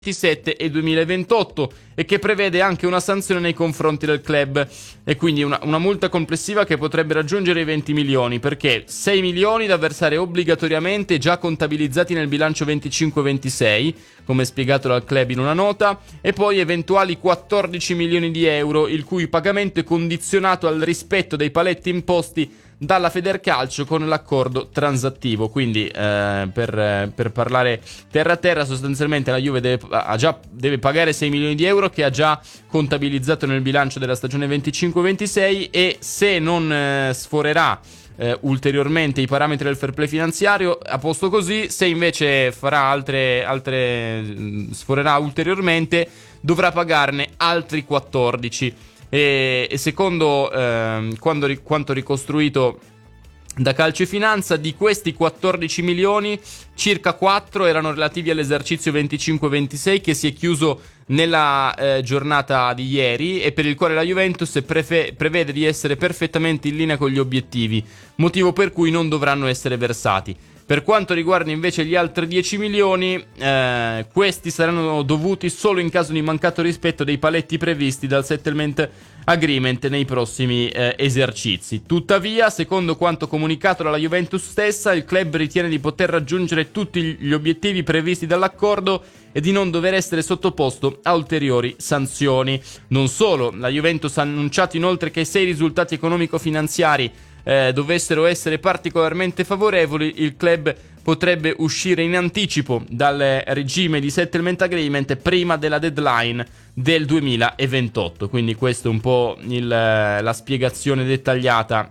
2027 e 2028 e che prevede anche una sanzione nei confronti del club e quindi una multa complessiva che potrebbe raggiungere i 20 milioni, perché 6 milioni da versare obbligatoriamente già contabilizzati nel bilancio 25-26 come spiegato dal club in una nota, e poi eventuali 14 milioni di euro il cui pagamento è condizionato al rispetto dei paletti imposti dalla Federcalcio con l'accordo transattivo. Quindi per parlare terra a terra, sostanzialmente la Juve deve pagare 6 milioni di euro che ha già contabilizzato nel bilancio della stagione 25-26, e se non sforerà ulteriormente i parametri del fair play finanziario, a posto così. Se invece farà sforerà ulteriormente, dovrà pagarne altri 14. E secondo quanto ricostruito da Calcio e Finanza, di questi 14 milioni circa 4 erano relativi all'esercizio 25-26 che si è chiuso nella giornata di ieri, e per il quale la Juventus prevede di essere perfettamente in linea con gli obiettivi, motivo per cui non dovranno essere versati. Per quanto riguarda invece gli altri 10 milioni, questi saranno dovuti solo in caso di mancato rispetto dei paletti previsti dal settlement agreement nei prossimi esercizi. Tuttavia, secondo quanto comunicato dalla Juventus stessa, il club ritiene di poter raggiungere tutti gli obiettivi previsti dall'accordo e di non dover essere sottoposto a ulteriori sanzioni. Non solo, la Juventus ha annunciato inoltre che se i risultati economico-finanziari dovessero essere particolarmente favorevoli, il club potrebbe uscire in anticipo dal regime di settlement agreement prima della deadline del 2028. Quindi questo è un po' la spiegazione dettagliata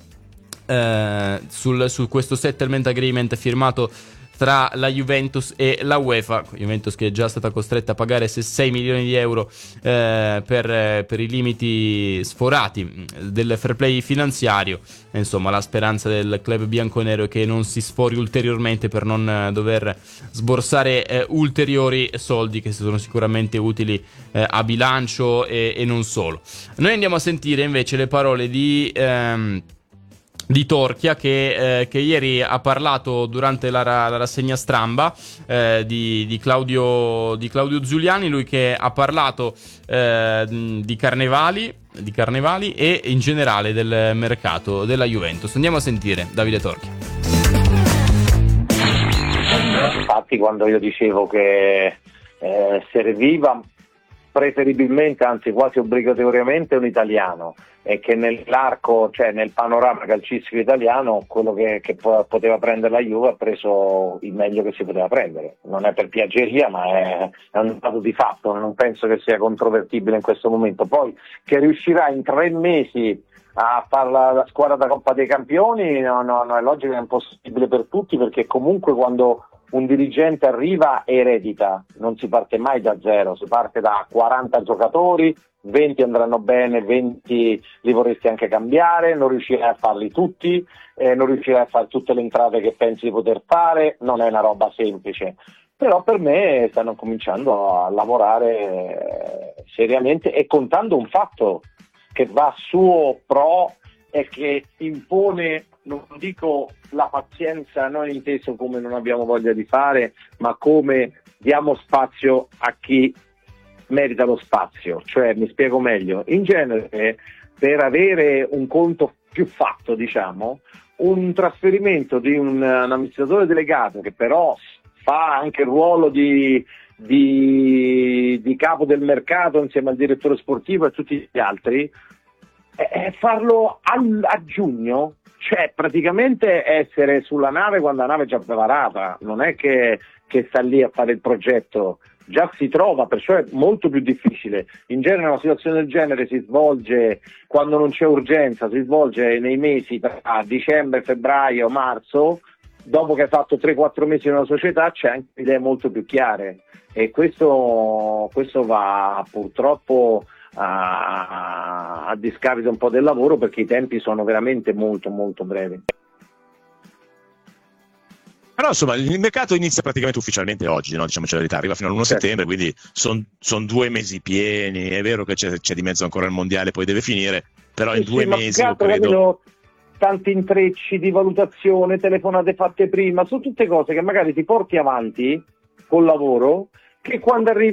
su questo settlement agreement firmato tra la Juventus e la UEFA. Juventus che è già stata costretta a pagare 6 milioni di euro per i limiti sforati del fair play finanziario. Insomma, la speranza del club bianconero è che non si sfori ulteriormente per non dover sborsare ulteriori soldi, che sono sicuramente utili a bilancio e non solo. Noi andiamo a sentire invece le parole di Torchia che ieri ha parlato durante la rassegna stampa di Claudio Giuliani, lui che ha parlato di carnevali e in generale del mercato della Juventus. Andiamo a sentire Davide Torchia. Infatti, quando io dicevo che serviva preferibilmente, anzi quasi obbligatoriamente, un italiano, e che nell'arco, cioè nel panorama calcistico italiano, quello che poteva prendere la Juve ha preso il meglio che si poteva prendere. Non è per piaggeria, ma è un dato di fatto, non penso che sia controvertibile in questo momento. Poi che riuscirà in 3 mesi a fare la squadra da Coppa dei Campioni, no, è logico che è impossibile per tutti, perché comunque quando un dirigente arriva eredita, non si parte mai da zero, si parte da 40 giocatori, 20 andranno bene, 20 li vorresti anche cambiare, non riuscirai a farli tutti, non riuscirai a fare tutte le entrate che pensi di poter fare, non è una roba semplice. Però per me stanno cominciando a lavorare seriamente e contando un fatto che va a suo pro e che impone, non dico la pazienza, non inteso come non abbiamo voglia di fare, ma come diamo spazio a chi merita lo spazio. Cioè, mi spiego meglio, in genere per avere un conto più fatto, diciamo, un trasferimento di un amministratore delegato che però fa anche il ruolo di capo del mercato insieme al direttore sportivo e a tutti gli altri, farlo a giugno, cioè praticamente essere sulla nave quando la nave è già preparata, non è che sta lì a fare il progetto, già si trova, perciò è molto più difficile. In genere una situazione del genere si svolge quando non c'è urgenza, si svolge nei mesi tra dicembre, febbraio, marzo, dopo che hai fatto 3-4 mesi in una società c'è anche idee molto più chiare, e questo va purtroppo a discapito un po' del lavoro, perché i tempi sono veramente molto molto brevi. Però insomma il mercato inizia praticamente ufficialmente oggi, no? Diciamoci la verità, arriva fino all'1 settembre, quindi sono 2 mesi pieni. È vero che c'è di mezzo ancora il mondiale, poi deve finire, però in 2 mesi io credo. Tanti intrecci di valutazione, telefonate fatte prima, sono tutte cose che magari ti porti avanti col lavoro che quando arrivi